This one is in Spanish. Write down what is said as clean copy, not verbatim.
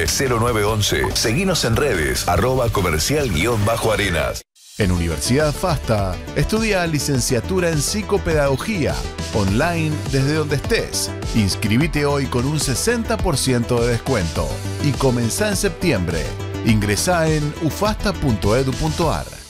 0911. Seguinos en redes, @comercial_arenas. En Universidad FASTA, estudia licenciatura en psicopedagogía, online desde donde estés. Inscribite hoy con un 60% de descuento y comenzá en septiembre. Ingresá en ufasta.edu.ar.